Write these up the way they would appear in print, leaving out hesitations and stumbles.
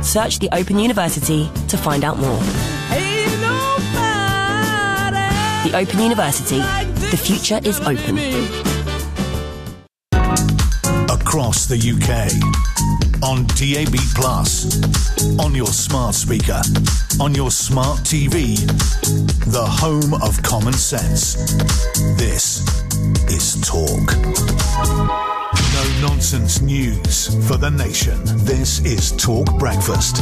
Search the Open University to find out more. The Open University. The future is open. Across the UK, on DAB+, on your smart speaker, on your smart TV, the home of common sense. This is Talk. No-nonsense news for the nation. This is Talk Breakfast.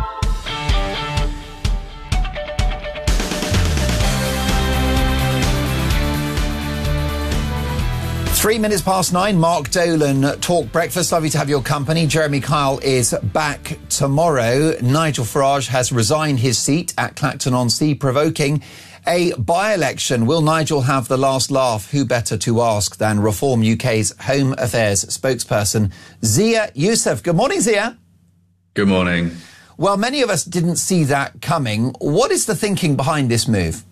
9:03, Mark Dolan, Talk Breakfast. Lovely to have your company. Jeremy Kyle is back tomorrow. Nigel Farage has resigned his seat at Clacton-on-Sea, provoking a by-election. Will Nigel have the last laugh? Who better to ask than Reform UK's Home Affairs spokesperson, Zia Youssef. Good morning, Zia. Good morning. Well, many of us didn't see that coming. What is the thinking behind this move?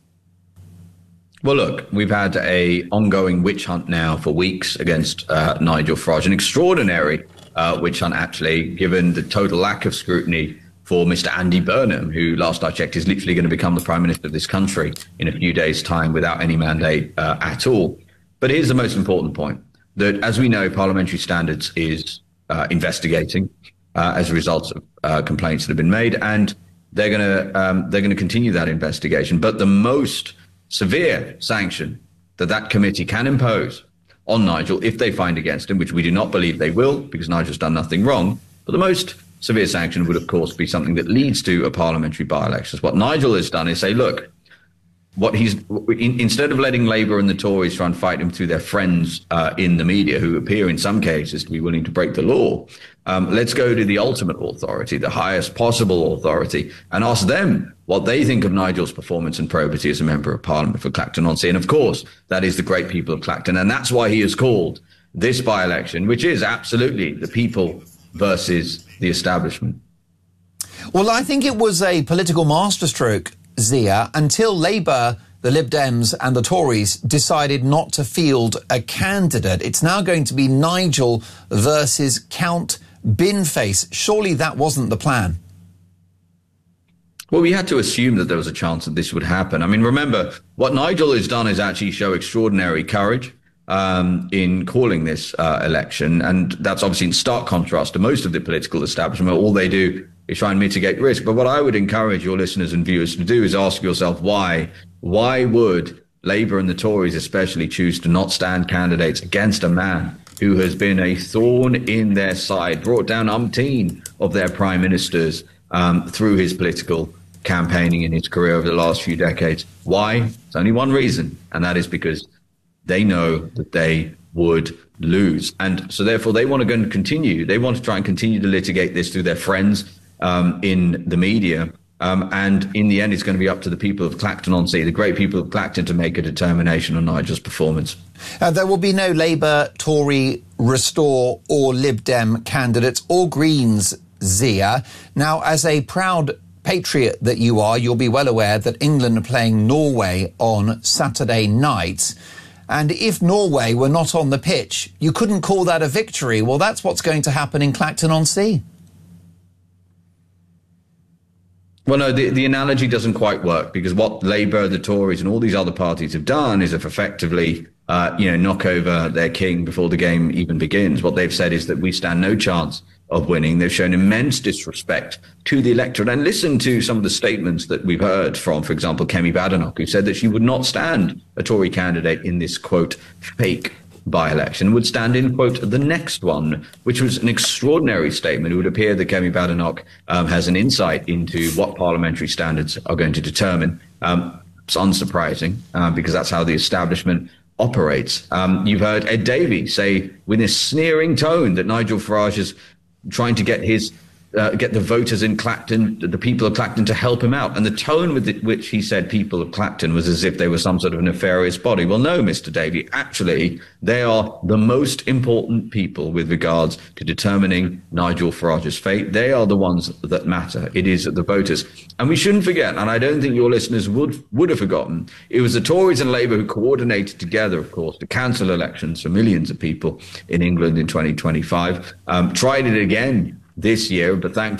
Well, look, we've had a ongoing witch hunt now for weeks against Nigel Farage, an extraordinary witch hunt, actually, given the total lack of scrutiny for Mr. Andy Burnham, who, last I checked, is literally going to become the Prime Minister of this country in a few days' time without any mandate at all. But here's the most important point, that, as we know, Parliamentary Standards is investigating as a result of complaints that have been made, and they're going to continue that investigation. But the most severe sanction that committee can impose on Nigel, if they find against him, which we do not believe they will, because Nigel's done nothing wrong, but the most severe sanction would, of course, be something that leads to a parliamentary by-election. What Nigel has done is say, look, instead of letting Labour and the Tories try and fight him through their friends in the media, who appear in some cases to be willing to break the law, let's go to the ultimate authority, the highest possible authority, and ask them what they think of Nigel's performance and probity as a member of Parliament for Clacton-on-Sea. And of course, that is the great people of Clacton. And that's why he has called this by-election, which is absolutely the people versus the establishment. Well, I think it was a political masterstroke, Zia, until Labour, the Lib Dems and the Tories decided not to field a candidate. It's now going to be Nigel versus Count Binface. Surely that wasn't the plan. Well, we had to assume that there was a chance that this would happen. I mean, remember, what Nigel has done is actually show extraordinary courage in calling this election. And that's obviously in stark contrast to most of the political establishment. All they do is try and mitigate risk. But what I would encourage your listeners and viewers to do is ask yourself why. Why would Labour and the Tories especially choose to not stand candidates against a man who has been a thorn in their side, brought down umpteen of their prime ministers through his political campaigning in his career over the last few decades? Why? It's only one reason, and that is because they know that they would lose. And so therefore they want to go and continue. They want to try and continue to litigate this through their friends in the media. And in the end, it's going to be up to the people of Clacton-on-Sea, the great people of Clacton, to make a determination on Nigel's performance. There will be no Labour, Tory, Restore or Lib Dem candidates or Greens, Zia. Now, as a proud patriot that you are, you'll be well aware that England are playing Norway on Saturday night. And if Norway were not on the pitch, you couldn't call that a victory. Well, that's what's going to happen in Clacton-on-Sea. Well, no, the analogy doesn't quite work, because what Labour, the Tories and all these other parties have done is have effectively, knock over their king before the game even begins. What they've said is that we stand no chance of winning. They've shown immense disrespect to the electorate. And listen to some of the statements that we've heard from, for example, Kemi Badenoch, who said that she would not stand a Tory candidate in this, quote, fake by-election, would stand in, quote, the next one, which was an extraordinary statement. It would appear that Kemi Badenoch has an insight into what parliamentary standards are going to determine. It's unsurprising, because that's how the establishment operates. You've heard Ed Davey say with a sneering tone that Nigel Farage is trying to get the voters in Clacton, the people of Clacton, to help him out. And the tone with which he said people of Clacton was as if they were some sort of nefarious body. Well, no, Mr. Davey, actually, they are the most important people with regards to determining Nigel Farage's fate. They are the ones that matter. It is the voters. And we shouldn't forget, and I don't think your listeners would have forgotten, it was the Tories and Labour who coordinated together, of course, to cancel elections for millions of people in England in 2025, tried it again this year, but thankfully